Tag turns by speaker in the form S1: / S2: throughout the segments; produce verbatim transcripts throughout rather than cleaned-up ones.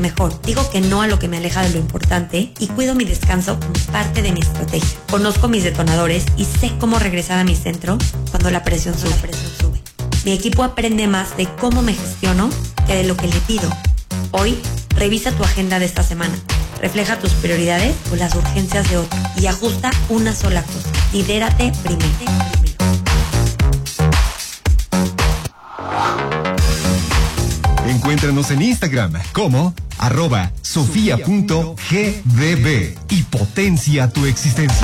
S1: Mejor, digo que no a lo que me aleja de lo importante y cuido mi descanso como parte de mi estrategia. Conozco mis detonadores y sé cómo regresar a mi centro cuando la presión sube. La presión sube. Mi equipo aprende más de cómo me gestiono que de lo que le pido. Hoy, revisa tu agenda de esta semana. Refleja tus prioridades o las urgencias de otro y ajusta una sola cosa. Lidérate primero.
S2: Encuéntranos en Instagram como arroba sofía punto g d b y potencia tu existencia.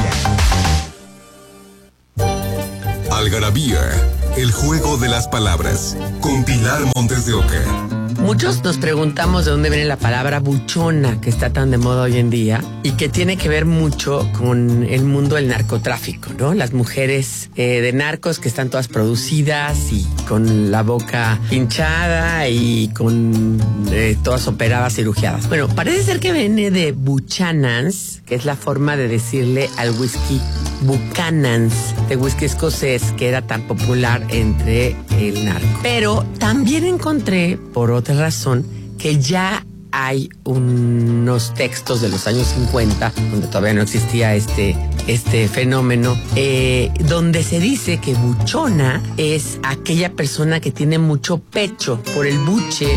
S3: Algarabía, el juego de las palabras, con Pilar Montes de Oca.
S4: Muchos nos preguntamos de dónde viene la palabra buchona, que está tan de moda hoy en día y que tiene que ver mucho con el mundo del narcotráfico, ¿no? Las mujeres eh, de narcos que están todas producidas y con la boca hinchada y con eh, todas operadas, cirugiadas. Bueno, parece ser que viene de Buchanan's, que es la forma de decirle al whisky Buchanan's, de whisky escocés, que era tan popular entre el narco. Pero también encontré, por otra razón, que ya hay unos textos de los años cincuenta, donde todavía no existía este, este fenómeno, eh, donde se dice que buchona es aquella persona que tiene mucho pecho por el buche.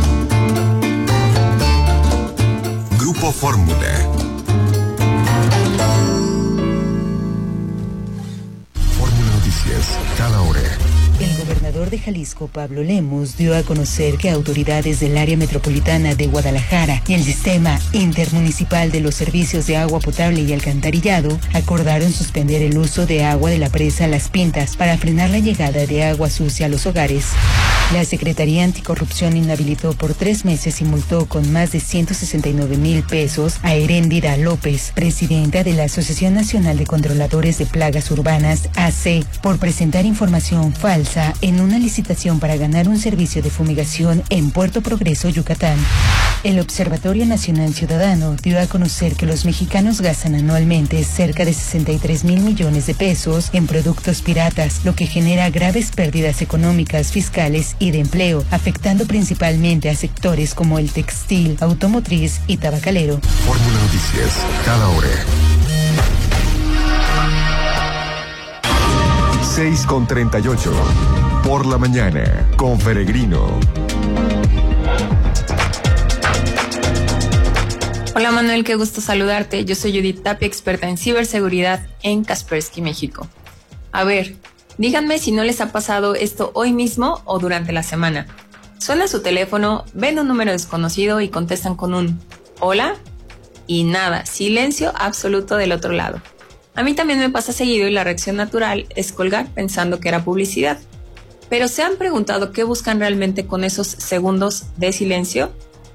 S3: Grupo Fórmula. Fórmula Noticias, cada hora.
S5: El gobernador de Jalisco, Pablo Lemus, dio a conocer que autoridades del área metropolitana de Guadalajara y el Sistema Intermunicipal de los Servicios de Agua Potable y Alcantarillado acordaron suspender el uso de agua de la presa Las Pintas para frenar la llegada de agua sucia a los hogares. La Secretaría Anticorrupción inhabilitó por tres meses y multó con más de ciento sesenta y nueve mil pesos a Heréndira López, presidenta de la Asociación Nacional de Controladores de Plagas Urbanas, A C, por presentar información falsa en una licitación para ganar un servicio de fumigación en Puerto Progreso, Yucatán. El Observatorio Nacional Ciudadano dio a conocer que los mexicanos gastan anualmente cerca de sesenta y tres mil millones de pesos en productos piratas, lo que genera graves pérdidas económicas, fiscales y de empleo, afectando principalmente a sectores como el textil, automotriz y tabacalero.
S3: Fórmula Noticias, cada hora.
S2: seis con treinta y ocho. Por la mañana, con Peregrino.
S6: Hola Manuel, qué gusto saludarte. Yo soy Judith Tapia, experta en ciberseguridad en Kaspersky, México. A ver, díganme si no les ha pasado esto hoy mismo o durante la semana. Suena su teléfono, ven un número desconocido y contestan con un ¿hola? Y nada, silencio absoluto del otro lado. A mí también me pasa seguido y la reacción natural es colgar pensando que era publicidad. Pero ¿se han preguntado qué buscan realmente con esos segundos de silencio?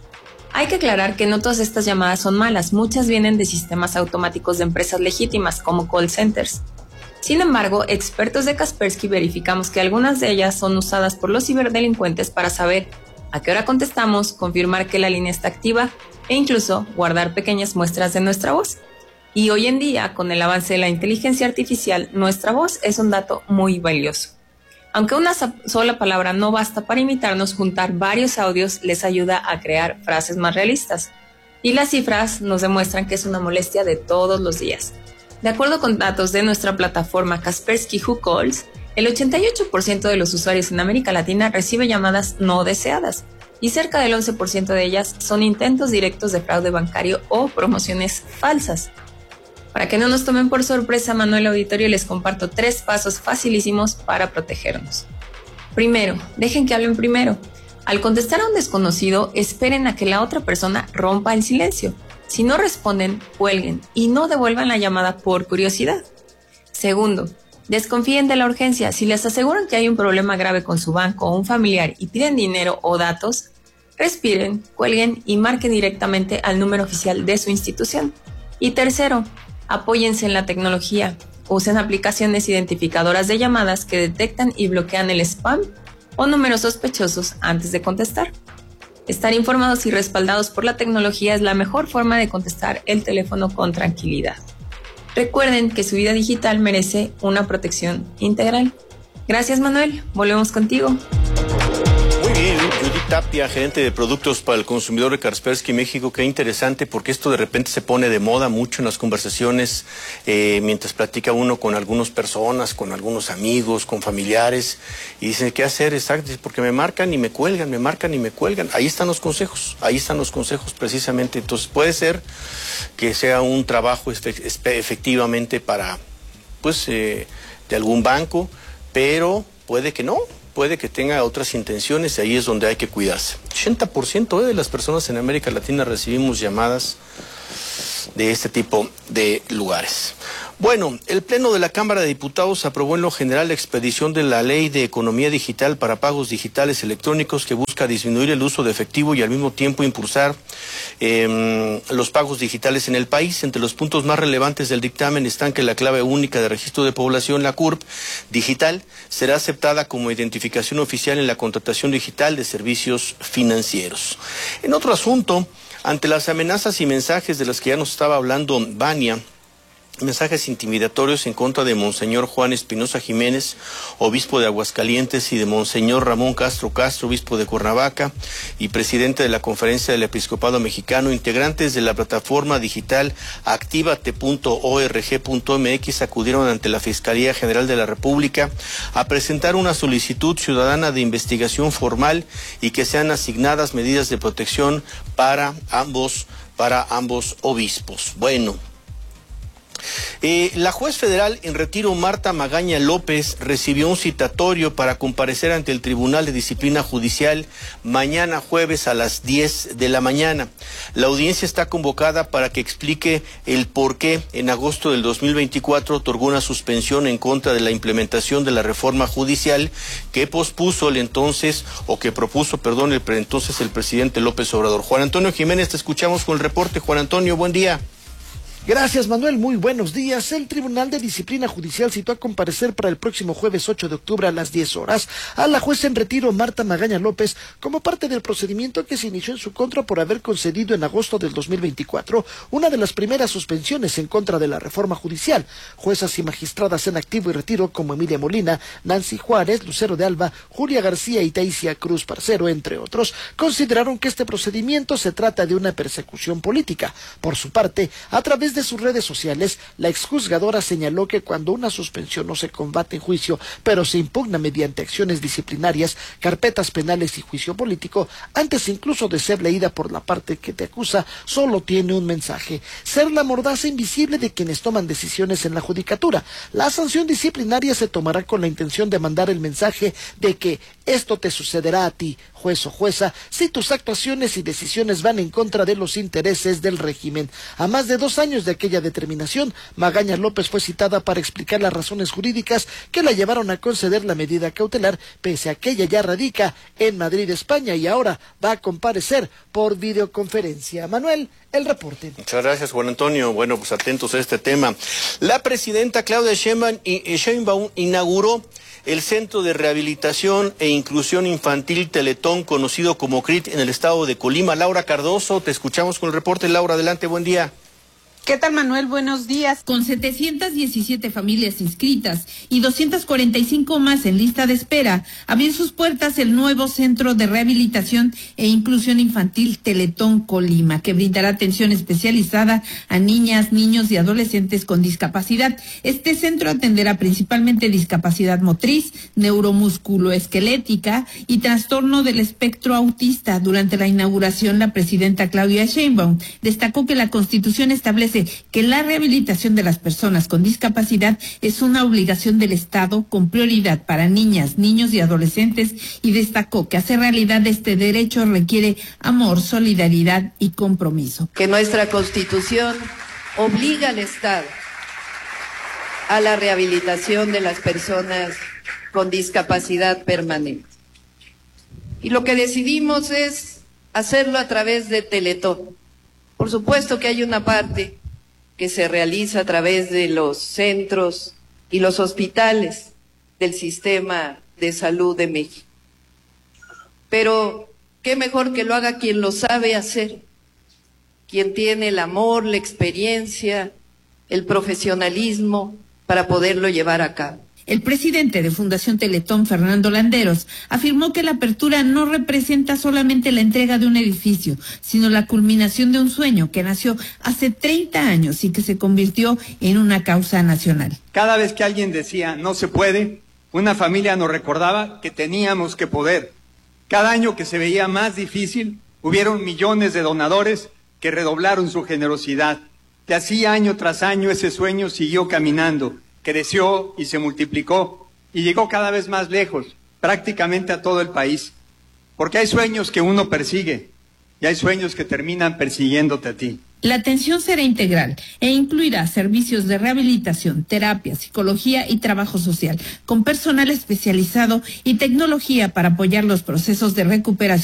S6: Hay que aclarar que no todas estas llamadas son malas, muchas vienen de sistemas automáticos de empresas legítimas como call centers. Sin embargo, expertos de Kaspersky verificamos que algunas de ellas son usadas por los ciberdelincuentes para saber a qué hora contestamos, confirmar que la línea está activa e incluso guardar pequeñas muestras de nuestra voz. Y hoy en día, con el avance de la inteligencia artificial, nuestra voz es un dato muy valioso. Aunque una sola palabra no basta para imitarnos, juntar varios audios les ayuda a crear frases más realistas. Y las cifras nos demuestran que es una molestia de todos los días. De acuerdo con datos de nuestra plataforma Kaspersky Who Calls, el ochenta y ocho por ciento de los usuarios en América Latina recibe llamadas no deseadas y cerca del once por ciento de ellas son intentos directos de fraude bancario o promociones falsas. Para que no nos tomen por sorpresa, Manuel Auditorio, les comparto tres pasos facilísimos para protegernos. Primero, dejen que hablen primero. Al contestar a un desconocido, esperen a que la otra persona rompa el silencio. Si no responden, cuelguen y no devuelvan la llamada por curiosidad. Segundo, desconfíen de la urgencia. Si les aseguran que hay un problema grave con su banco o un familiar y piden dinero o datos, respiren, cuelguen y marquen directamente al número oficial de su institución. Y tercero, apóyense en la tecnología. Usen aplicaciones identificadoras de llamadas que detectan y bloquean el spam o números sospechosos antes de contestar. Estar informados y respaldados por la tecnología es la mejor forma de contestar el teléfono con tranquilidad. Recuerden que su vida digital merece una protección integral. Gracias, Manuel. Volvemos contigo.
S7: Muy bien, Judith Tapia, gerente de productos para el consumidor de Kaspersky México. Qué interesante, porque esto de repente se pone de moda mucho en las conversaciones, eh, mientras platica uno con algunas personas, con algunos amigos, con familiares, y dicen, ¿qué hacer? Exacto, porque me marcan y me cuelgan, me marcan y me cuelgan. Ahí están los consejos, ahí están los consejos precisamente. Entonces puede ser que sea un trabajo efectivamente para, pues, eh, de algún banco, pero puede que no. Puede que tenga otras intenciones, y ahí es donde hay que cuidarse. ochenta por ciento de las personas en América Latina recibimos llamadas de este tipo de lugares. Bueno, el Pleno de la Cámara de Diputados aprobó en lo general la expedición de la Ley de Economía Digital para Pagos Digitales Electrónicos, que busca disminuir el uso de efectivo y al mismo tiempo impulsar eh, los pagos digitales en el país. Entre los puntos más relevantes del dictamen están que la clave única de registro de población, la C U R P digital, será aceptada como identificación oficial en la contratación digital de servicios financieros. En otro asunto, ante las amenazas y mensajes de las que ya nos estaba hablando Vania, mensajes intimidatorios en contra de Monseñor Juan Espinosa Jiménez, obispo de Aguascalientes, y de Monseñor Ramón Castro Castro, obispo de Cuernavaca y presidente de la Conferencia del Episcopado Mexicano, integrantes de la plataforma digital activate punto org punto m x acudieron ante la Fiscalía General de la República a presentar una solicitud ciudadana de investigación formal y que sean asignadas medidas de protección para ambos, para ambos obispos. Bueno, Eh, la juez federal en retiro Marta Magaña López recibió un citatorio para comparecer ante el Tribunal de Disciplina Judicial mañana jueves a las diez de la mañana. La audiencia está convocada para que explique el por qué en agosto del dos mil veinticuatro otorgó una suspensión en contra de la implementación de la reforma judicial que pospuso el entonces, o que propuso, perdón, el entonces el presidente López Obrador. Juan Antonio Jiménez, te escuchamos con el reporte. Juan Antonio, buen día.
S8: Gracias, Manuel. Muy buenos días. El Tribunal de Disciplina Judicial citó a comparecer para el próximo jueves ocho de octubre a las diez horas a la jueza en retiro Marta Magaña López como parte del procedimiento que se inició en su contra por haber concedido en agosto del dos mil veinticuatro una de las primeras suspensiones en contra de la reforma judicial. Juezas y magistradas en activo y retiro como Emilia Molina, Nancy Juárez, Lucero de Alba, Julia García y Taisia Cruz Parcero, entre otros, consideraron que este procedimiento se trata de una persecución política. Por su parte, a través de sus redes sociales, la exjuzgadora señaló que cuando una suspensión no se combate en juicio, pero se impugna mediante acciones disciplinarias, carpetas penales y juicio político, antes incluso de ser leída por la parte que te acusa, solo tiene un mensaje: ser la mordaza invisible de quienes toman decisiones en la judicatura. La sanción disciplinaria se tomará con la intención de mandar el mensaje de que esto te sucederá a ti, juez o jueza, si tus actuaciones y decisiones van en contra de los intereses del régimen. A más de dos años de aquella determinación, Magaña López fue citada para explicar las razones jurídicas que la llevaron a conceder la medida cautelar, pese a que ella ya radica en Madrid, España, y ahora va a comparecer por videoconferencia. Manuel, el reporte.
S7: Muchas gracias, Juan Antonio. Bueno, pues atentos a este tema. La presidenta Claudia Sheinbaum inauguró el Centro de Rehabilitación e Inclusión Infantil Teletón, conocido como C R I T, en el estado de Colima. Laura Cardoso, te escuchamos con el reporte. Laura, adelante, buen día.
S9: ¿Qué tal, Manuel? Buenos días.
S10: Con setecientas diecisiete familias inscritas y doscientas cuarenta y cinco más en lista de espera, abrió sus puertas el nuevo Centro de Rehabilitación e Inclusión Infantil Teletón Colima, que brindará atención especializada a niñas, niños y adolescentes con discapacidad. Este centro atenderá principalmente discapacidad motriz, neuromusculoesquelética y trastorno del espectro autista. Durante la inauguración, la presidenta Claudia Sheinbaum destacó que la Constitución establece que la rehabilitación de las personas con discapacidad es una obligación del Estado con prioridad para niñas, niños y adolescentes, y destacó que hacer realidad este derecho requiere amor, solidaridad y compromiso.
S11: Que nuestra Constitución obliga al Estado a la rehabilitación de las personas con discapacidad permanente. Y lo que decidimos es hacerlo a través de Teletón. Por supuesto que hay una parte que se realiza a través de los centros y los hospitales del sistema de salud de México. Pero qué mejor que lo haga quien lo sabe hacer, quien tiene el amor, la experiencia, el profesionalismo para poderlo llevar a cabo.
S10: El presidente de Fundación Teletón, Fernando Landeros, afirmó que la apertura no representa solamente la entrega de un edificio, sino la culminación de un sueño que nació hace treinta años y que se convirtió en una causa nacional.
S12: Cada vez que alguien decía no se puede, una familia nos recordaba que teníamos que poder. Cada año que se veía más difícil, hubieron millones de donadores que redoblaron su generosidad. De así año tras año ese sueño siguió caminando, creció y se multiplicó y llegó cada vez más lejos, prácticamente a todo el país. Porque hay sueños que uno persigue y hay sueños que terminan persiguiéndote a ti.
S10: La atención será integral e incluirá servicios de rehabilitación, terapia, psicología y trabajo social, con personal especializado y tecnología para apoyar los procesos de recuperación